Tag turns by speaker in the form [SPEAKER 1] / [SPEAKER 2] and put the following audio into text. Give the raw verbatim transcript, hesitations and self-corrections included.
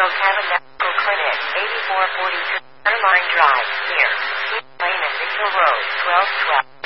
[SPEAKER 1] Cabin Medical Clinic, eighty-four forty-three Centerline Drive, near East Lane and Mitchell Road, twelve twelve.